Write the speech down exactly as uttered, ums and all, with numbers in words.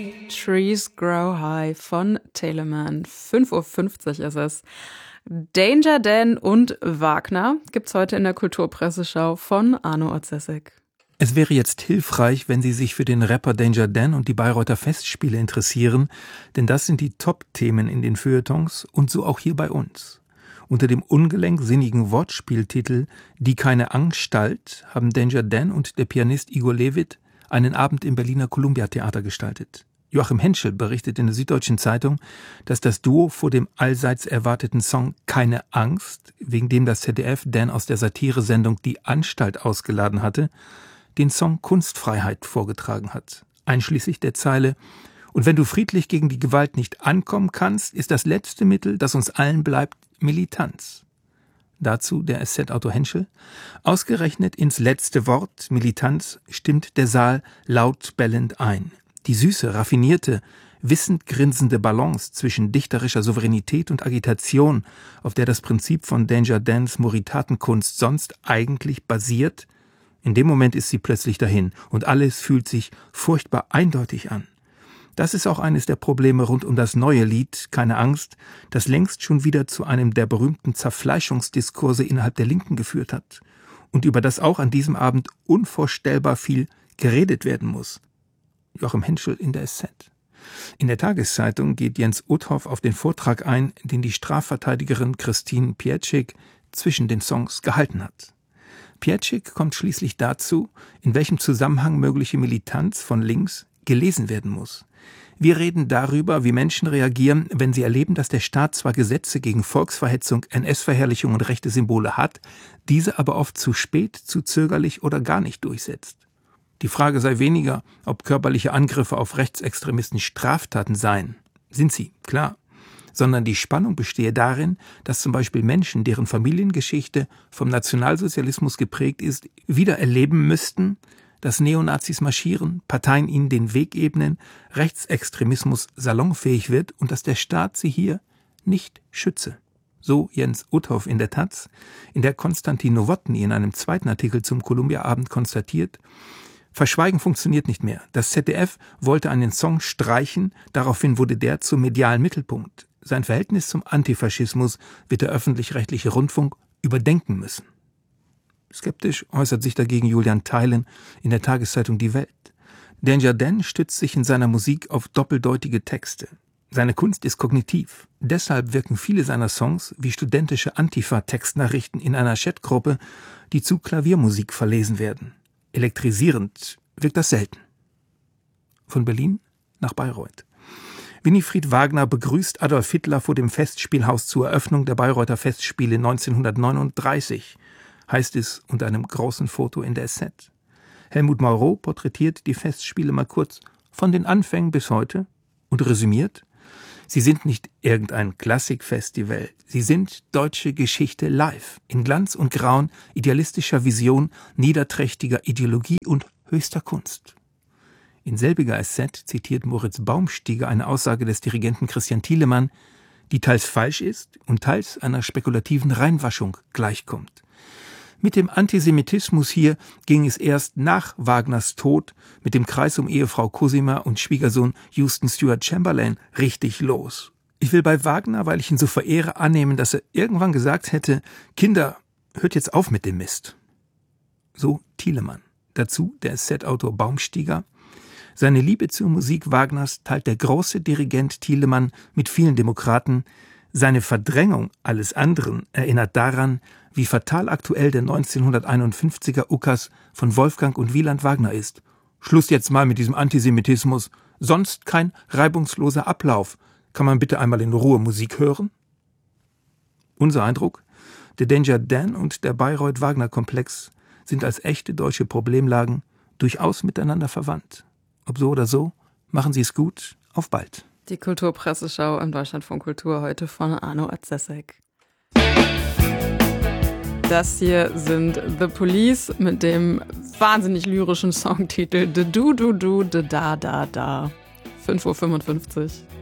Trees Grow High von Telemann. fünf Uhr fünfzig ist es. Danger Dan und Wagner gibt's heute in der Kulturpresseschau von Arno Otzesek. Es wäre jetzt hilfreich, wenn Sie sich für den Rapper Danger Dan und die Bayreuther Festspiele interessieren, denn das sind die Top-Themen in den Feuilletons und so auch hier bei uns. Unter dem ungelenk-sinnigen Wortspieltitel »Die keine Anstalt« haben Danger Dan und der Pianist Igor Levit einen Abend im Berliner Columbia-Theater gestaltet. Joachim Henschel berichtet in der Süddeutschen Zeitung, dass das Duo vor dem allseits erwarteten Song »Keine Angst«, wegen dem das Z D F Dan aus der Satiresendung »Die Anstalt« ausgeladen hatte, den Song »Kunstfreiheit« vorgetragen hat, einschließlich der Zeile »Und wenn du friedlich gegen die Gewalt nicht ankommen kannst, ist das letzte Mittel, das uns allen bleibt, Militanz.« Dazu der S Z-Autor Henschel: »Ausgerechnet ins letzte Wort, Militanz, stimmt der Saal laut bellend ein. Die süße, raffinierte, wissend grinsende Balance zwischen dichterischer Souveränität und Agitation, auf der das Prinzip von Danger Dans Moritatenkunst sonst eigentlich basiert, in dem Moment ist sie plötzlich dahin und alles fühlt sich furchtbar eindeutig an. Das ist auch eines der Probleme rund um das neue Lied »Keine Angst«, das längst schon wieder zu einem der berühmten Zerfleischungsdiskurse innerhalb der Linken geführt hat und über das auch an diesem Abend unvorstellbar viel geredet werden muss.« Joachim Henschel in der S Z. In der Tageszeitung geht Jens Uthoff auf den Vortrag ein, den die Strafverteidigerin Christine Pietschik zwischen den Songs gehalten hat. Pietschik kommt schließlich dazu, in welchem Zusammenhang mögliche Militanz von links gelesen werden muss. Wir reden darüber, wie Menschen reagieren, wenn sie erleben, dass der Staat zwar Gesetze gegen Volksverhetzung, N S-Verherrlichung und rechte Symbole hat, diese aber oft zu spät, zu zögerlich oder gar nicht durchsetzt. Die Frage sei weniger, ob körperliche Angriffe auf Rechtsextremisten Straftaten seien. Sind sie, klar. Sondern die Spannung bestehe darin, dass zum Beispiel Menschen, deren Familiengeschichte vom Nationalsozialismus geprägt ist, wieder erleben müssten, dass Neonazis marschieren, Parteien ihnen den Weg ebnen, Rechtsextremismus salonfähig wird und dass der Staat sie hier nicht schütze. So Jens Uthoff in der Taz, in der Konstantin Nowotny in einem zweiten Artikel zum Columbia-Abend konstatiert: Verschweigen funktioniert nicht mehr. Das Z D F wollte einen Song streichen, daraufhin wurde der zum medialen Mittelpunkt. Sein Verhältnis zum Antifaschismus wird der öffentlich-rechtliche Rundfunk überdenken müssen. Skeptisch äußert sich dagegen Julian Theilen in der Tageszeitung Die Welt. Danger Dan stützt sich in seiner Musik auf doppeldeutige Texte. Seine Kunst ist kognitiv. Deshalb wirken viele seiner Songs wie studentische Antifa-Textnachrichten in einer Chatgruppe, die zu Klaviermusik verlesen werden. Elektrisierend wirkt das selten. Von Berlin nach Bayreuth. Winifred Wagner begrüßt Adolf Hitler vor dem Festspielhaus zur Eröffnung der Bayreuther Festspiele neunzehnhundertneununddreißig, heißt es unter einem großen Foto in der S Z. Helmut Mauro porträtiert die Festspiele mal kurz von den Anfängen bis heute und resümiert: Sie sind nicht irgendein Klassikfestival, sie sind deutsche Geschichte live, in Glanz und Grauen, idealistischer Vision, niederträchtiger Ideologie und höchster Kunst. In selbiger S Z zitiert Moritz Baumstieger eine Aussage des Dirigenten Christian Thielemann, die teils falsch ist und teils einer spekulativen Reinwaschung gleichkommt. Mit dem Antisemitismus hier ging es erst nach Wagners Tod mit dem Kreis um Ehefrau Cosima und Schwiegersohn Houston Stewart Chamberlain richtig los. Ich will bei Wagner, weil ich ihn so verehre, annehmen, dass er irgendwann gesagt hätte: Kinder, hört jetzt auf mit dem Mist. So Thielemann. Dazu der S Z-Autor Baumstieger: Seine Liebe zur Musik Wagners teilt der große Dirigent Thielemann mit vielen Demokraten. Seine Verdrängung alles anderen erinnert daran, wie fatal aktuell der neunzehnhunderteinundfünfziger Ukas von Wolfgang und Wieland Wagner ist. Schluss jetzt mal mit diesem Antisemitismus. Sonst kein reibungsloser Ablauf. Kann man bitte einmal in Ruhe Musik hören? Unser Eindruck: Der Danger Dan und der Bayreuth-Wagner-Komplex sind als echte deutsche Problemlagen durchaus miteinander verwandt. Ob so oder so, machen Sie es gut. Auf bald. Die Kulturpresseschau im Deutschlandfunk Kultur heute von Arno Otzesek. Das hier sind The Police mit dem wahnsinnig lyrischen Songtitel The Do Do Do The Da Da Da. fünf Uhr fünfundfünfzig.